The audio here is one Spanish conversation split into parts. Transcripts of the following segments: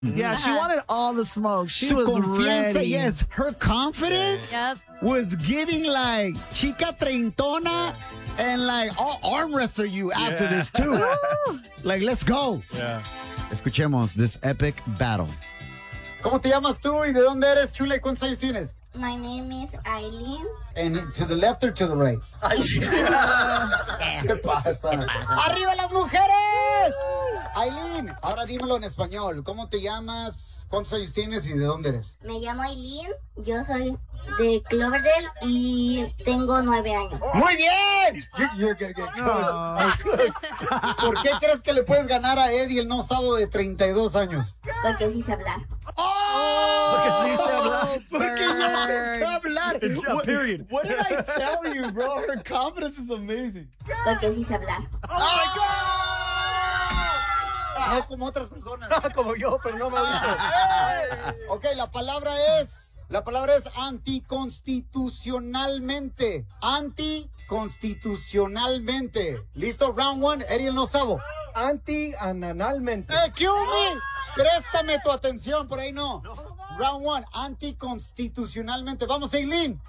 Yeah, she wanted all the smoke. She Su was confianza, ready. yes. Her confidence was giving like chica treintona and like I'll arm wrestle you after this too. Like, let's go. Yeah. Escuchemos this epic battle. ¿Cómo te llamas tú y de dónde eres, chula? ¿Y cuántos años tienes? My name is Eileen. And to the left or to the right? Se pasa. ¡Arriba las mujeres! Aileen, ahora dímelo en español. ¿Cómo te llamas? ¿Cuántos años tienes y de dónde eres? Me llamo Eileen. Yo soy de Cloverdale y tengo 9 años. ¡Muy bien! You're gonna get good. ¿Por qué crees que le puedes ganar a Eddie el no sabo de 32 años? Porque sí sé hablar. ¡Oh! Porque sí sé hablar. Porque yo sé hablar. Period. What did I tell you, bro? Her confidence is amazing. Porque sí sé hablar. ¡Oh, my God! No como otras personas. Como yo, pero no me gusta. Ok, la palabra es anticonstitucionalmente. Anticonstitucionalmente. ¿Listo? Round one, Eddie el no sabo. Anti-analmente. ¡Kill me! Préstame tu atención, por ahí no. Round one, anticonstitucionalmente. Vamos, Eileen.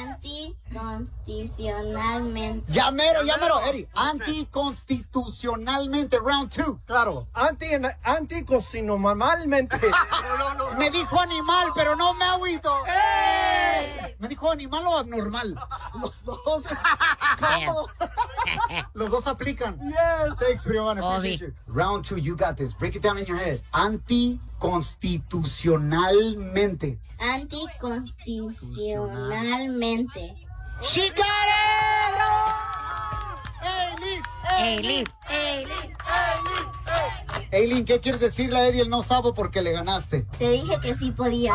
Anticonstitucionalmente. Ya mero, Eddie. Anticonstitucionalmente. Round two. Claro. Anticonstitucionalmente. Me dijo animal, pero no me agüito. ¿Me dijo animal o abnormal? Los dos. ¿Cómo? Los dos aplican. Yes. Thanks, Brian. Appreciate you. Round two, you got this. Break it down in your head. Anticonstitucionalmente. Anticonstitucionalmente. She got it! Eileen. Eileen, ¿qué quieres decirle a Eddie el no sabo porque le ganaste? Te dije que sí podía.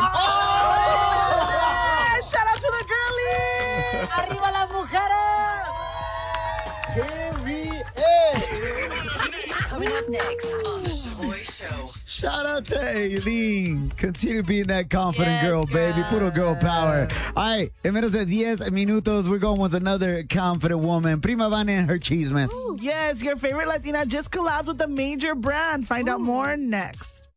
Shout out to the girlies! ¡Arriba las mujeres! Carrie Coming up next on the Shaboy Show. Shout out to Aileen. Continue being that confident Yes, girl, baby. Puro girl power. All right, en menos de 10 minutos, we're going with another confident woman. Prima Vana and her chismes. Yes, your favorite Latina just collabed with a major brand. Find out more next.